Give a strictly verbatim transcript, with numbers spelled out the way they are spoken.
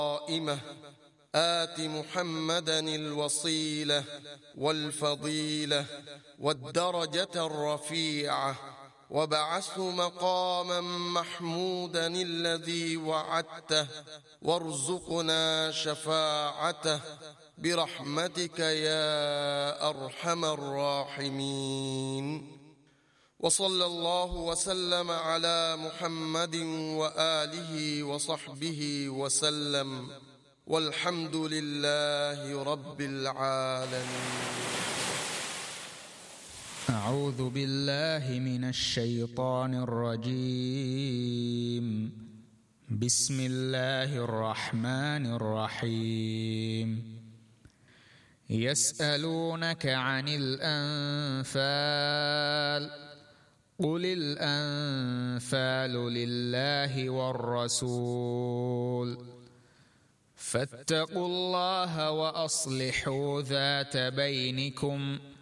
قائمة آت محمدا الوصيلة والفضيلة والدرجة الرفيعة وابعثه مقاما محمودا الذي وعدته وارزقنا شفاعته برحمتك يا أرحم الراحمين. وصلى الله وسلم على محمد وآله وصحبه وسلم، والحمد لله رب العالمين. أعوذ بالله من الشيطان الرجيم. بسم الله الرحمن الرحيم. يسألونك عن الأنفال قل الأنفال لله والرسول فاتقوا الله وأصلحوا ذات بينكم